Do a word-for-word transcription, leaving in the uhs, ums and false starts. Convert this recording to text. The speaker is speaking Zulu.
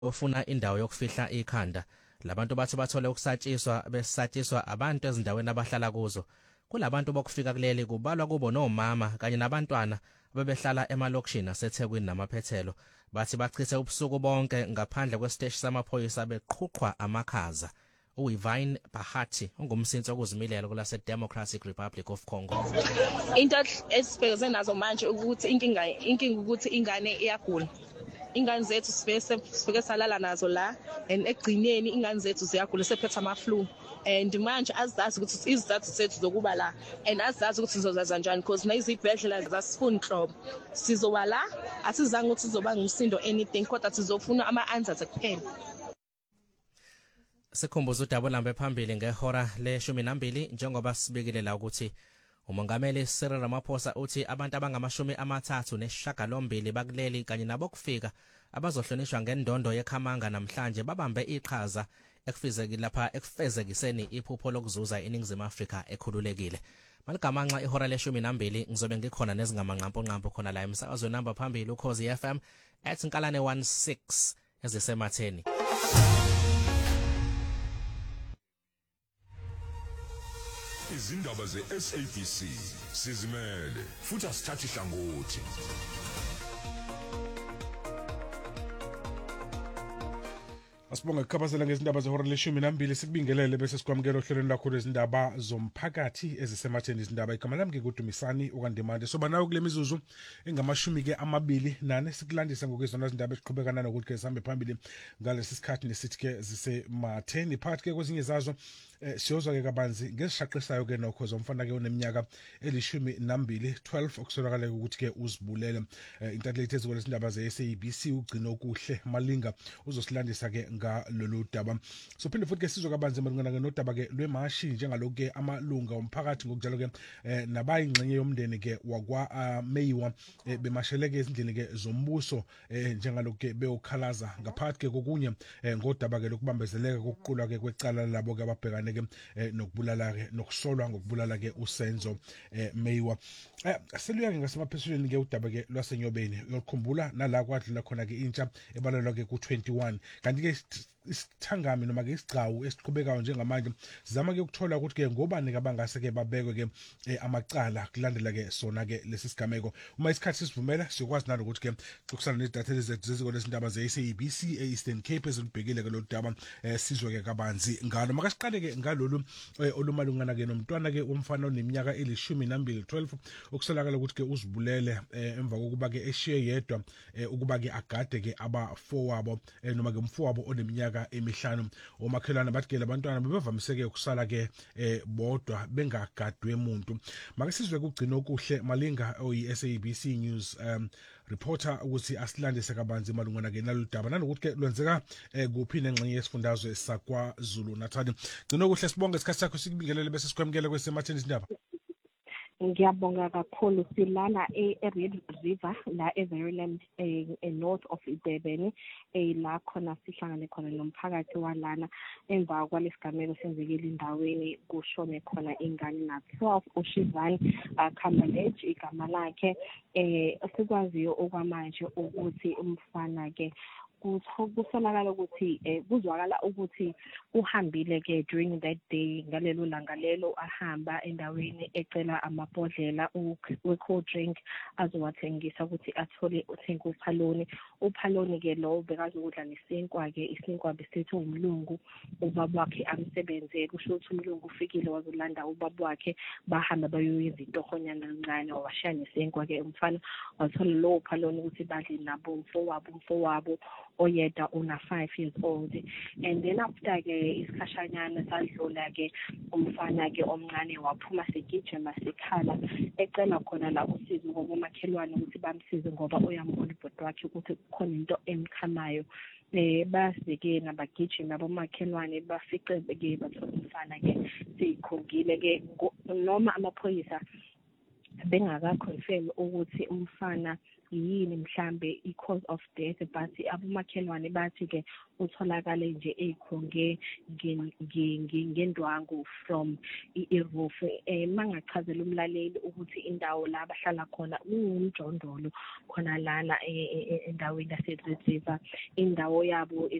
ofuna indawo yokufihla ikhanda. Labantu bathi bathole ukusatshiswa besatshiswa abantu ezindaweni abahlala kuzo. Kulabantu bokufika kuleli kubalwa kubo nomama kanye nabantwana abebehlala emalokishini aseThekwini namaphethelo. Bathi bachithe ubusuku bonke ngaphandle kwesiteshi samaphoyisa beqhuqhwa amakhaza. uYvine Bahati ungumsinsi okuzimilela kulase Democratic Republic of Congo. Into esibhekene nazo manje ukuthi inkinga inkinga ukuthi ingane iyagula. Ingane zethu sibese sifike salala nazo la and egcineni ingane zethu ziyagula sephethe ama flu and manje azazi ukuthi izizathu zethu zokuba la and azazi ukuthi sizozaza kanjani because nezibhedlela zasifuna inhlobo sizoba la asizange ukuthi sizoba ngumsindo anything kodwa sizofuna ama answers kuphela. Sikhumbuza udaba lambe phambili ngehora leshumi nambili njengoba sibikile la ukuthi uMongameli Cyril Ramaphosa uthi abantu abangamashumi amathathu nesishiyagalombili bakuleli kanye nabo kufika abazohlonishwa ngendondo yekhamanga namhlanje babambe iqhaza ekufezekile lapha ekufezekiseni iphupho lokuzuza iningizimu Afrika ekhululekile. Maligamanxa ihora leshumi nambili ngizobe ngikhona nezingamanqampo nqampo khona la emsakazweni namba phambili uKhozi F M at Nkalane one six ezisematheni. Izindaba ze-S A B C sizimele futhi asithathi hlangothi. Asibonga ukukhaphazela ngezindaba zehora leshumi nambili sikubingelele bese sikwamukela ohlelweni lakho lezindaba zomphakathi ezisematheni izindaba igama lami ngikudumisani okwandemande soba nawe kule mizuzu engamashumi ke amabili nane sikulandisa ngokwezona izindaba eziqhubekana nokuthi ke sihambe phambili ngalesi sikhathi nesithi ke zisematheni phakathi ke kwezinye zazo eh siyozwa ke kabanzi ngesishaqisayo ke nokho zomfana ke oneminyaka elishumi nambili twelve okusolakala ukuthi ke uzibulele intatheli ezikole izindaba ze-S A B C ugcino okuhle Malinga uzosilandisa ke ngalolu daba. So phinde futhi ke sizwe kabanzi malungana ke nodaba ke lwemashi njengalokho ke amalunga omphakathi ngokunjalo ke nabayingxenye yomndeni ke wakwa Meyiwa bemasheleke ezindlini ke zombuso njengalokho ke beyokhalaza ngaphakathi ke kokunye ngodaba ke lokubambezeleka kokuqulwa ke kwecala labo ke ababhekane ke nokubulala ke nokusolwa ngokubulala ke uSenzo Meyiwa. Seluyake ngasemaphesulweni ke udaba ke lwaseNyobeni uyokukhumbula nala kwadlula khona ke intsha ebalelwa ke ku twenty-one kanti ke isithangami noma ke isigcawu esiqhubekayo njengamanje sizama ke ukuthola ukuthi ke ngobani abangase ke babekwe ke amacala kulandela ke sona ke lesi sigameko uma isikhathi sivumela sikwazi nalo ukuthi ke xoxisana nedatha leziziko lezindaba ze-S A B C eEastern Cape ezibhekile ke lo daba sizwe ke kabanzi ngalo makasiqale ke ngalolu olumalungana ke nomntwana ke umfana oneminyaka elishumi nambili twelve okusolakala ukuthi ke uzibulele emva kokuba ke eshiye yedwa ukuba ke agade ke abafowabo noma ke umfowabo oneminyaka emihlanu omakhelwane bathi ke labantwana bebevamiseke ukusala ke bodwa bengagadwe umuntu. Make sizwe kugcina okuhle Malinga oyi-S A B C News um reporter ukuthi asilandise kabanzi malungana ke nalolu daba nanokuthi ke lwenzeka kuphi nengxenye yesifundazwe sakwaZulu Natal. Gcina okuhle sibonge isikhathi sakho sikubingelele bese sikwamukela kwesematheni izindaba. Ngiyabonga kakhulu silana e-Red River la eVerulam e-north of Durban la khona sihlangane khona nomphakathi walana emva kwalesigameko senzekile endaweni kushone khona ingane na twelve uShivani Khambalej igama lakhe eh sikwaziyo okwamanje ukuthi umfana ke kusolakala ukuthi kuzwakala ukuthi uhambile ke during that day ngalelo langa lelo ahamba endaweni ecela amabhodlela we-cold drink azowathengisa ukuthi athole uthenga uphaloni uphaloni ke lo bekazokudla nesinkwa ke isinkwa besithi umlungu ubaba wakhe amsebenzele kusho ukuthi umlungu ufikile wazolanda ubaba wakhe bahamba bayoyenza intohonyana kancane washaya nesinkwa ke umfana wathola lo phaloni ukuthi badle nabo umfowabo umfowabo oyedwa una five years old and then after ke isikhashanyana sadlula ke umfana ke omncane waphuma segijima sekhala ecela khona la usizo ngoba umakhelwane ukuthi bamsize ngoba uyambona ibhodi wakhe ukuthi kukhona into emkhamayo eh basike nabagijima abomakhelwane bafice ke bathola umfana ke sikhongile ke noma amaphoyisa bengaka confirm ukuthi umfana yini mhlambe i-cause of death, but abomakhelwane bathi ke utholakale nje ekhonge ngendwangu from i-roof. Eh mangachazela umlaleli ukuthi indawo la bahlala khona umjondolo khona lana endaweni yase Red River, indawo yabo